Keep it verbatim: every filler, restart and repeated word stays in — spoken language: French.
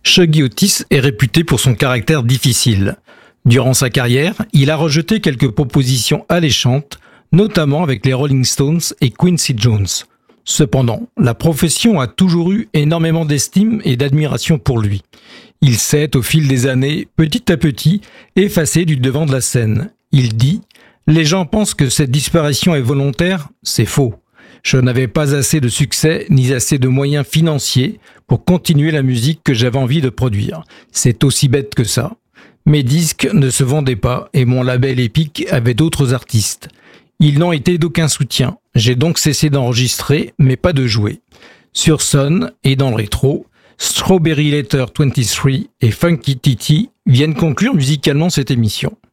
Shuggy Otis est réputé pour son caractère difficile. Durant sa carrière, il a rejeté quelques propositions alléchantes, notamment avec les Rolling Stones et Quincy Jones. Cependant, la profession a toujours eu énormément d'estime et d'admiration pour lui. Il s'est, au fil des années, petit à petit, effacé du devant de la scène. Il dit « Les gens pensent que cette disparition est volontaire, c'est faux. Je n'avais pas assez de succès ni assez de moyens financiers pour continuer la musique que j'avais envie de produire. C'est aussi bête que ça. Mes disques ne se vendaient pas et mon label Epic avait d'autres artistes. Ils n'ont été d'aucun soutien. J'ai donc cessé d'enregistrer, mais pas de jouer. » Sur Sun et dans le rétro, Strawberry Letter vingt-trois et Funky Titty viennent conclure musicalement cette émission.